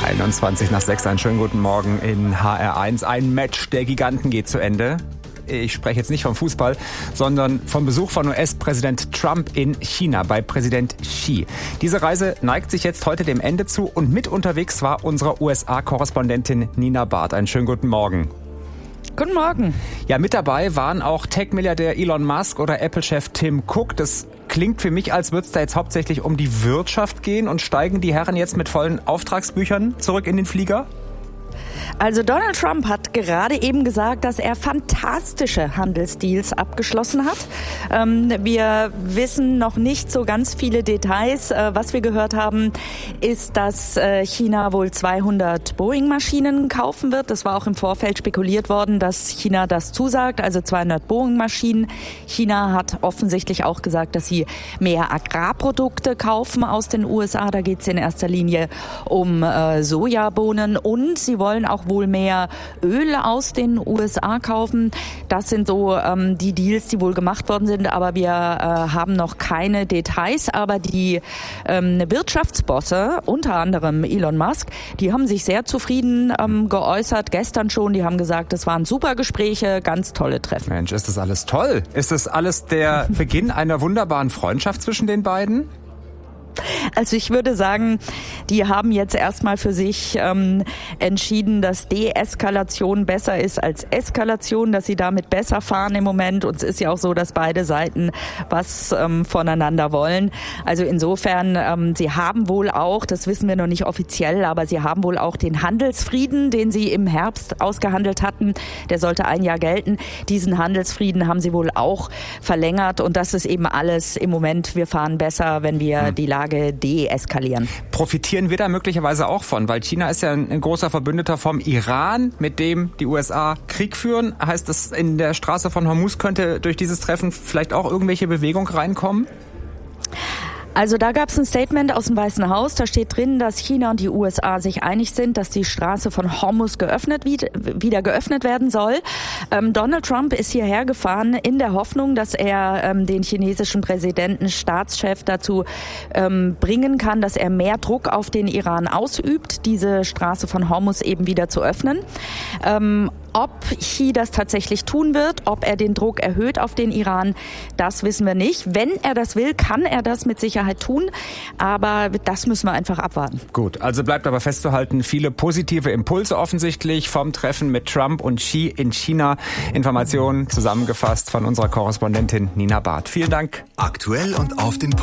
21:06, einen schönen guten Morgen in HR1. Ein Match der Giganten geht zu Ende. Ich spreche jetzt nicht vom Fußball, sondern vom Besuch von US-Präsident Trump in China bei Präsident Xi. Diese Reise neigt sich jetzt heute dem Ende zu und mit unterwegs war unsere USA-Korrespondentin Nina Barth. Einen schönen guten Morgen. Guten Morgen. Ja, mit dabei waren auch Tech-Milliardär Elon Musk oder Apple-Chef Tim Cook. Das klingt für mich, als würde es da jetzt hauptsächlich um die Wirtschaft gehen. Und steigen die Herren jetzt mit vollen Auftragsbüchern zurück in den Flieger? Also Donald Trump hat gerade eben gesagt, dass er fantastische Handelsdeals abgeschlossen hat. Wir wissen noch nicht so ganz viele Details. Was wir gehört haben, ist, dass China wohl 200 Boeing-Maschinen kaufen wird. Das war auch im Vorfeld spekuliert worden, dass China das zusagt, also 200 Boeing-Maschinen. China hat offensichtlich auch gesagt, dass sie mehr Agrarprodukte kaufen aus den USA. Da geht es in erster Linie um Sojabohnen und sie wollen auch wohl mehr Öl aus den USA kaufen. Das sind so die Deals, die wohl gemacht worden sind, aber wir haben noch keine Details. Aber die Wirtschaftsbosse, unter anderem Elon Musk, die haben sich sehr zufrieden geäußert, gestern schon. Die haben gesagt, es waren super Gespräche, ganz tolle Treffen. Mensch, ist das alles toll? Ist das alles der Beginn einer wunderbaren Freundschaft zwischen den beiden? Also ich würde sagen, die haben jetzt erstmal für sich entschieden, dass Deeskalation besser ist als Eskalation, dass sie damit besser fahren im Moment. Und es ist ja auch so, dass beide Seiten was voneinander wollen. Also insofern, sie haben wohl auch, das wissen wir noch nicht offiziell, aber sie haben wohl auch den Handelsfrieden, den sie im Herbst ausgehandelt hatten. Der sollte ein Jahr gelten. Diesen Handelsfrieden haben sie wohl auch verlängert. Und das ist eben alles im Moment, wir fahren besser, wenn wir die Lage deeskalieren. Profitieren wir da möglicherweise auch von? Weil China ist ja ein großer Verbündeter vom Iran, mit dem die USA Krieg führen. Heißt das, in der Straße von Hormuz könnte durch dieses Treffen vielleicht auch irgendwelche Bewegung reinkommen? Also da gab es ein Statement aus dem Weißen Haus, da steht drin, dass China und die USA sich einig sind, dass die Straße von Hormuz wieder geöffnet werden soll. Donald Trump ist hierher gefahren in der Hoffnung, dass er den chinesischen Präsidenten, Staatschef dazu bringen kann, dass er mehr Druck auf den Iran ausübt, diese Straße von Hormuz eben wieder zu öffnen. Ob Xi das tatsächlich tun wird, ob er den Druck erhöht auf den Iran, das wissen wir nicht. Wenn er das will, kann er das mit Sicherheit tun, aber das müssen wir einfach abwarten. Gut, also bleibt aber festzuhalten, viele positive Impulse offensichtlich vom Treffen mit Trump und Xi in China. Informationen zusammengefasst von unserer Korrespondentin Nina Barth. Vielen Dank. Aktuell und auf den Punkt.